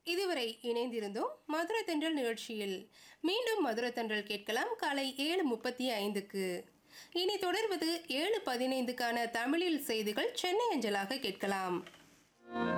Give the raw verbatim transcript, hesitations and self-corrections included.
இதுவரை இணைந்திருந்தோம் மதுரை தென்றல் நிகழ்ச்சியில். மீண்டும் மதுரை தென்றல் கேட்கலாம் காலை ஏழு முப்பத்தி ஐந்துக்கு. இனி தொடர்வது ஏழு பதினைந்துக்கான தமிழில் செய்திகள் சென்னை அஞ்சலாக கேட்கலாம்.